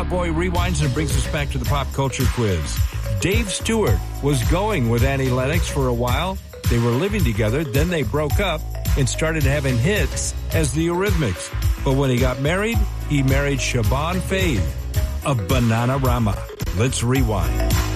Out Boy rewinds and brings us back to the pop culture quiz. Dave Stewart was going with Annie Lennox for a while. They were living together, then they broke up and started having hits as the Eurythmics. But when he got married, he married Siobhan Faith of Bananarama. Let's rewind.